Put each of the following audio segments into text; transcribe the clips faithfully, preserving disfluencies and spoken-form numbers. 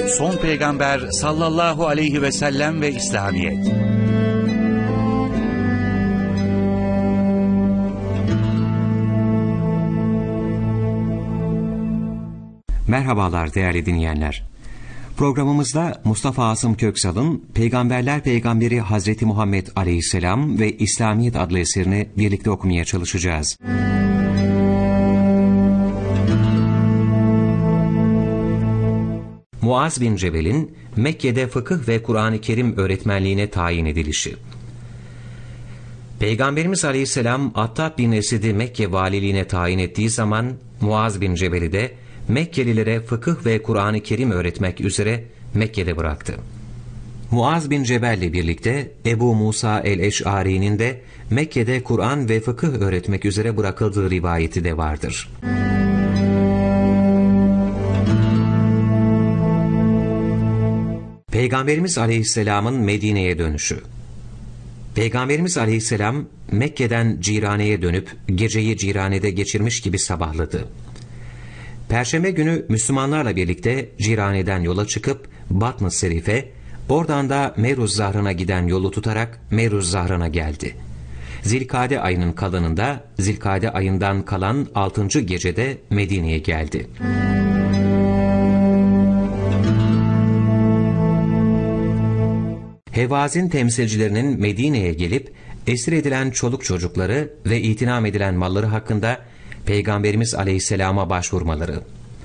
Son Peygamber sallallahu aleyhi ve sellem ve İslamiyet. Merhabalar değerli dinleyenler. Programımızda Mustafa Asım Köksal'ın Peygamberler Peygamberi Hazreti Muhammed Aleyhisselam ve İslamiyet adlı eserini birlikte okumaya çalışacağız. Muaz bin Cebel'in Mekke'de fıkıh ve Kur'an-ı Kerim öğretmenliğine tayin edilişi. Peygamberimiz Aleyhisselam Attab bin Esed'i Mekke valiliğine tayin ettiği zaman Muaz bin Cebel'i de Mekkelilere fıkıh ve Kur'an-ı Kerim öğretmek üzere Mekke'de bıraktı. Muaz bin Cebel'le birlikte Ebu Musa el-Eş'ari'nin de Mekke'de Kur'an ve fıkıh öğretmek üzere bırakıldığı rivayeti de vardır. Peygamberimiz Aleyhisselam'ın Medine'ye dönüşü. Peygamberimiz Aleyhisselam Mekke'den Cirane'ye dönüp geceyi Cirane'de geçirmiş gibi sabahladı. Perşembe günü Müslümanlarla birlikte Cirane'den yola çıkıp Batn-ı Serif'e, oradan da Meruz Zahrı'na giden yolu tutarak Meruz Zahrı'na geldi. Zilkade ayının kalanında, Zilkade ayından kalan altıncı gecede Medine'ye geldi. Hevazin temsilcilerinin Medine'ye gelip esir edilen çoluk çocukları ve itinam edilen malları hakkında Peygamberimiz Aleyhisselam'a başvurmaları.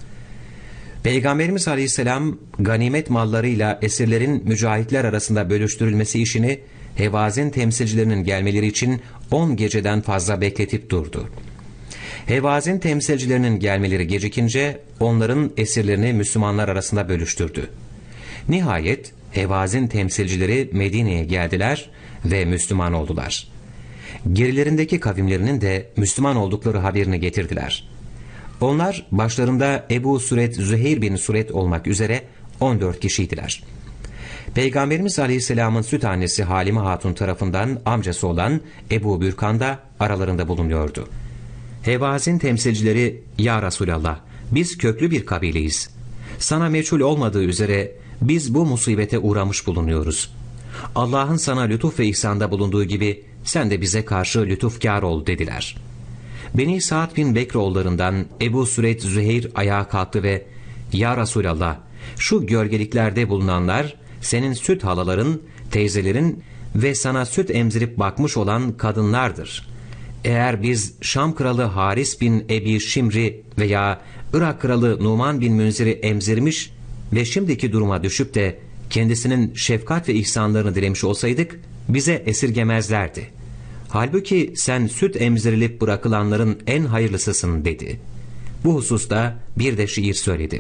Peygamberimiz Aleyhisselam ganimet mallarıyla esirlerin mücahitler arasında bölüştürülmesi işini Hevazin temsilcilerinin gelmeleri için on geceden fazla bekletip durdu. Hevazin temsilcilerinin gelmeleri gecikince onların esirlerini Müslümanlar arasında bölüştürdü. Nihayet Hevazin temsilcileri Medine'ye geldiler ve Müslüman oldular. Gerilerindeki kavimlerinin de Müslüman oldukları haberini getirdiler. Onlar başlarında Ebu Süret Züheyr bin Süret olmak üzere on dört kişiydiler. Peygamberimiz Aleyhisselam'ın süt annesi Halime Hatun tarafından amcası olan Ebu Bürkan da aralarında bulunuyordu. Hevazin temsilcileri, "Ya Resulallah, biz köklü bir kabileyiz. Sana meçhul olmadığı üzere biz bu musibete uğramış bulunuyoruz. Allah'ın sana lütuf ve ihsanda bulunduğu gibi sen de bize karşı lütufkar ol" dediler. Beni Sa'd bin Bekroğullarından Ebu Süret Züheyr ayağa kalktı ve "Ya Resulallah, şu gölgeliklerde bulunanlar senin süt halaların, teyzelerin ve sana süt emzirip bakmış olan kadınlardır. Eğer biz Şam kralı Haris bin Ebi Şimri veya Irak kralı Numan bin Münzir'i emzirmiş ve şimdiki duruma düşüp de kendisinin şefkat ve ihsanlarını dilemiş olsaydık bize esirgemezlerdi. Halbuki sen süt emzirilip bırakılanların en hayırlısısın" dedi. Bu hususta bir de şiir söyledi.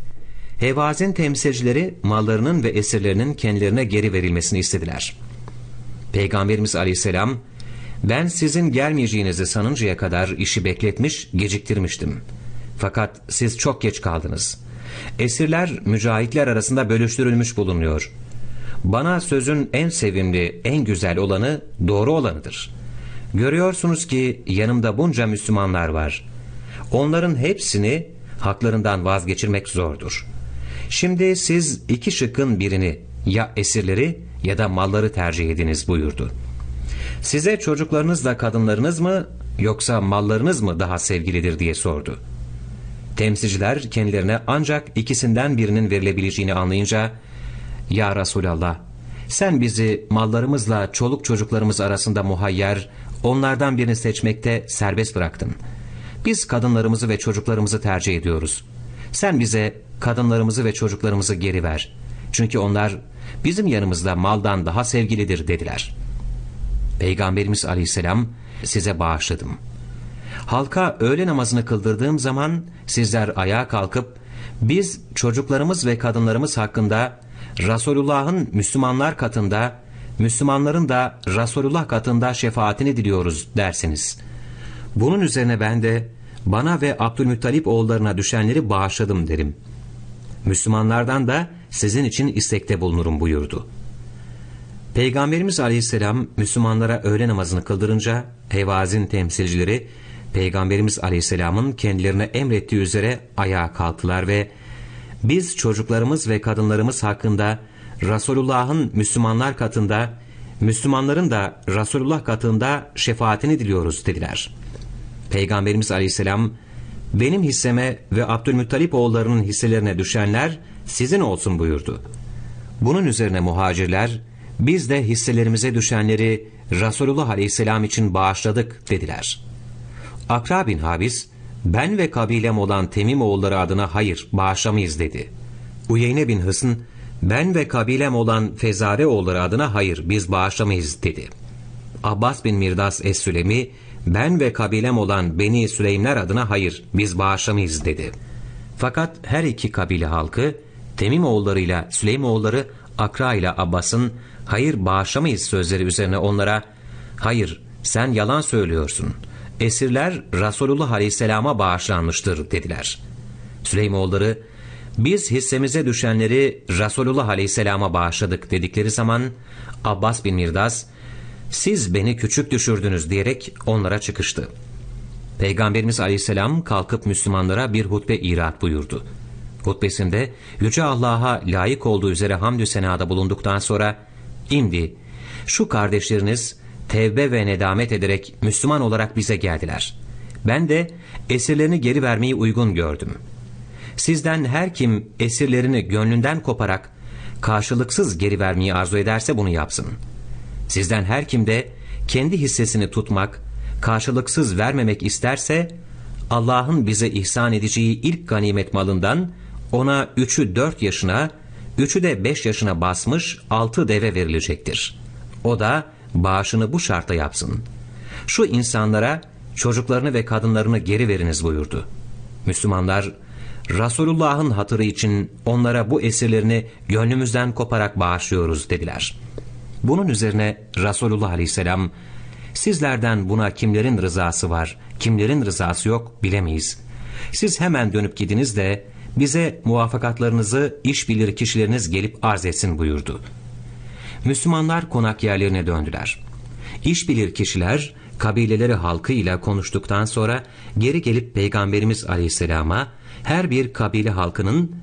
Hevazin temsilcileri mallarının ve esirlerinin kendilerine geri verilmesini istediler. Peygamberimiz Aleyhisselam, "Ben sizin gelmeyeceğinizi sanıncaya kadar işi bekletmiş, geciktirmiştim. Fakat siz çok geç kaldınız. Esirler mücahitler arasında bölüştürülmüş bulunuyor. Bana sözün en sevimli, en güzel olanı doğru olanıdır. Görüyorsunuz ki yanımda bunca Müslümanlar var. Onların hepsini haklarından vazgeçirmek zordur. Şimdi siz iki şıkkın birini, ya esirleri ya da malları tercih ediniz" buyurdu. "Size çocuklarınızla kadınlarınız mı yoksa mallarınız mı daha sevgilidir?" diye sordu. Temsilciler kendilerine ancak ikisinden birinin verilebileceğini anlayınca, "Ya Resulallah, sen bizi mallarımızla çoluk çocuklarımız arasında muhayyer, onlardan birini seçmekte serbest bıraktın. Biz kadınlarımızı ve çocuklarımızı tercih ediyoruz. Sen bize kadınlarımızı ve çocuklarımızı geri ver. Çünkü onlar bizim yanımızda maldan daha sevgilidir" dediler. Peygamberimiz Aleyhisselam, "Size bağışladım. Halka öğle namazını kıldırdığım zaman sizler ayağa kalkıp biz çocuklarımız ve kadınlarımız hakkında Resulullah'ın Müslümanlar katında, Müslümanların da Resulullah katında şefaatini diliyoruz dersiniz. Bunun üzerine ben de bana ve Abdülmuttalip oğullarına düşenleri bağışladım derim. Müslümanlardan da sizin için istekte bulunurum" buyurdu. Peygamberimiz Aleyhisselam Müslümanlara öğle namazını kıldırınca Hevazin temsilcileri Peygamberimiz Aleyhisselam'ın kendilerine emrettiği üzere ayağa kalktılar ve biz çocuklarımız ve kadınlarımız hakkında Resulullah'ın Müslümanlar katında, Müslümanların da Resulullah katında şefaatini diliyoruz dediler. Peygamberimiz Aleyhisselam, benim hisseme ve Abdülmuttalip oğullarının hisselerine düşenler sizin olsun buyurdu. Bunun üzerine muhacirler, biz de hisselerimize düşenleri Resulullah Aleyhisselam için bağışladık dediler. Akra bin Habis, ben ve kabilem olan Temim oğulları adına hayır bağışlamayız dedi. Uyeyne bin Hısn, ben ve kabilem olan Fezare oğulları adına hayır biz bağışlamayız dedi. Abbas bin Mirdas Es-Sülemi, ben ve kabilem olan Beni Süleymler adına hayır biz bağışlamayız dedi. Fakat her iki kabile halkı, Temim oğullarıyla Süleym oğulları Akra ile Abbas'ın hayır bağışlamayız sözleri üzerine onlara, hayır sen yalan söylüyorsun, esirler Resulullah Aleyhisselam'a bağışlanmıştır dediler. Süleym oğulları, biz hissemize düşenleri Resulullah Aleyhisselam'a bağışladık dedikleri zaman Abbas bin Mirdas, siz beni küçük düşürdünüz diyerek onlara çıkıştı. Peygamberimiz Aleyhisselam kalkıp Müslümanlara bir hutbe irat buyurdu. Hutbesinde Yüce Allah'a layık olduğu üzere hamdü senada bulunduktan sonra, İmdi şu kardeşleriniz tevbe ve nedamet ederek Müslüman olarak bize geldiler. Ben de esirlerini geri vermeyi uygun gördüm. Sizden her kim esirlerini gönlünden koparak karşılıksız geri vermeyi arzu ederse bunu yapsın. Sizden her kim de kendi hissesini tutmak, karşılıksız vermemek isterse, Allah'ın bize ihsan edeceği ilk ganimet malından ona üçü dört yaşına, üçü de beş yaşına basmış altı deve verilecektir. O da bağışını bu şartla yapsın. Şu insanlara çocuklarını ve kadınlarını geri veriniz buyurdu. Müslümanlar, Resulullah'ın hatırı için onlara bu esirlerini gönlümüzden koparak bağışlıyoruz dediler. Bunun üzerine Resulullah Aleyhisselam, sizlerden buna kimlerin rızası var, kimlerin rızası yok bilemeyiz. Siz hemen dönüp gidiniz de bize muvafakatlarınızı iş bilir kişileriniz gelip arz etsin buyurdu. Müslümanlar konak yerlerine döndüler. İş bilir kişiler kabileleri halkıyla konuştuktan sonra geri gelip Peygamberimiz Aleyhisselam'a her bir kabile halkının